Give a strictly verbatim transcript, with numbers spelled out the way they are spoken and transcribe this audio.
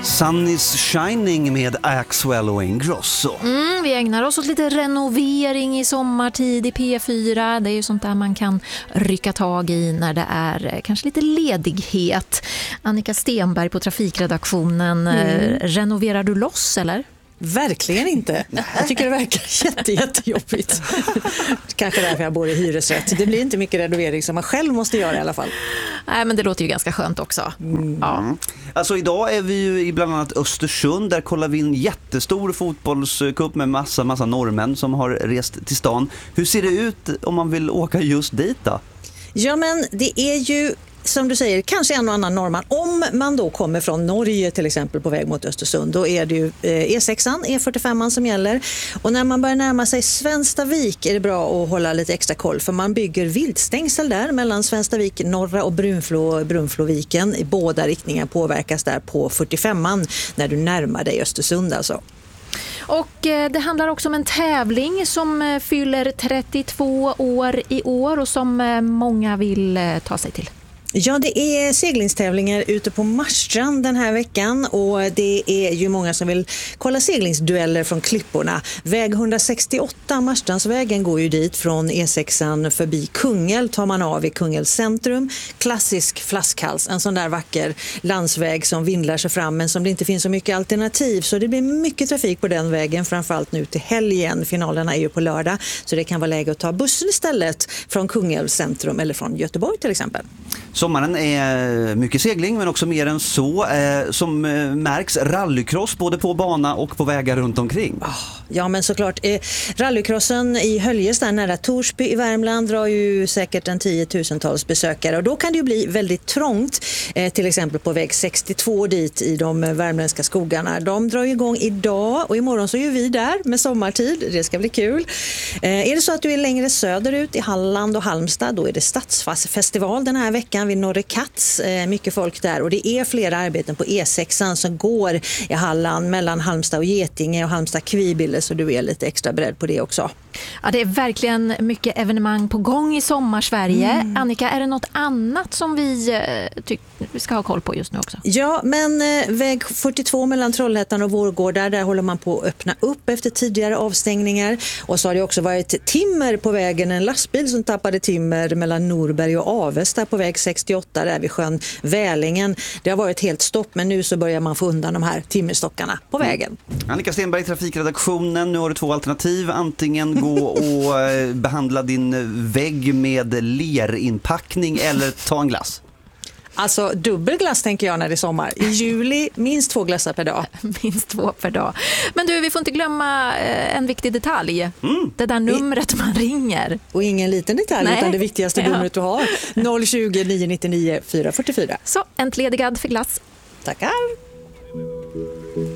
Sun is shining med Axwell och Ingrosso. Mm, vi ägnar oss åt lite renovering i sommartid i P fyra. Det är ju sånt där man kan rycka tag i när det är kanske lite ledighet. Annika Stenberg på trafikredaktionen. Mm. Renoverar du loss eller? Verkligen inte. Jag tycker det verkar jätte, jättejobbigt. Kanske därför jag bor i hyresrätt. Det blir inte mycket renovering som man själv måste göra i alla fall. Nej, men det låter ju ganska skönt också. Mm. Ja. Alltså idag är vi ju i bland annat Östersund. Där kollar vi en jättestor fotbollscup med massa, massa norrmän som har rest till stan. Hur ser det ut om man vill åka just dit då? Ja, men det är ju som du säger, kanske en och annan norrman. Om man då kommer från Norge till exempel på väg mot Östersund, då är det ju E sexan, E fyrtiofemman som gäller. Och när man börjar närma sig Svenstavik är det bra att hålla lite extra koll, för man bygger viltstängsel där mellan Svenstavik norra och Brunflo, Brunfloviken. I båda riktningar påverkas där på fyrtiofemman när du närmar dig Östersund alltså. Och det handlar också om en tävling som fyller trettiotvå år i år och som många vill ta sig till. Ja, det är seglingstävlingar ute på Marstrand den här veckan och det är ju många som vill kolla seglingsdueller från klipporna. Väg etthundrasextioåtta, Marstrandsvägen, går ju dit från E sexan förbi Kungälv, tar man av i Kungälvs centrum. Klassisk flaskhals, en sån där vacker landsväg som vindlar sig fram men som det inte finns så mycket alternativ. Så det blir mycket trafik på den vägen, framförallt nu till helgen. Finalerna är ju på lördag så det kan vara läge att ta bussen istället från Kungälvs centrum eller från Göteborg till exempel. Sommaren är mycket segling men också mer än så. Eh, som eh, märks rallycross både på bana och på vägar runt omkring. Oh, ja, men såklart. Eh, rallycrossen i Höljes där nära Torsby i Värmland drar ju säkert en tiotusentals besökare. Och då kan det ju bli väldigt trångt. Eh, till exempel på väg sextiotvå dit i de värmländska skogarna. De drar ju igång idag och imorgon så är ju vi där med sommartid. Det ska bli kul. Eh, är det så att du är längre söderut i Halland och Halmstad, då är det Stadsfestival den här veckan vid Norre Katz, mycket folk där och det är flera arbeten på E sexan som går i Halland mellan Halmstad och Getinge och Halmstad Kvibille, så du är lite extra beredd på det också. Ja, det är verkligen mycket evenemang på gång i Sommarsverige. Mm. Annika, är det något annat som vi tycker vi ska ha koll på just nu också? Ja, men eh, väg fyrtiotvå mellan Trollhättan och Vårgårda, där håller man på att öppna upp efter tidigare avstängningar. Och så har det också varit timmer på vägen, en lastbil som tappade timmer mellan Norberg och Avesta på väg sextioåtta där vid sjön Välingen. Det har varit helt stopp, men nu så börjar man få undan de här timmerstockarna på vägen. Mm. Annika Stenberg, trafikredaktionen. Nu har du två alternativ. Antingen gå och behandla din vägg med lerinpackning eller ta en glass. Alltså dubbelglass tänker jag när det är sommar. I juli minst två glassar per dag. Minst två per dag. Men du, vi får inte glömma en viktig detalj. Mm. Det där numret man ringer. Och ingen liten detalj. Nej. Utan det viktigaste ja. numret du har. noll tjugo, nio nittionio, fyra fyrtiofyra. Så, entledigad för glass. Tackar.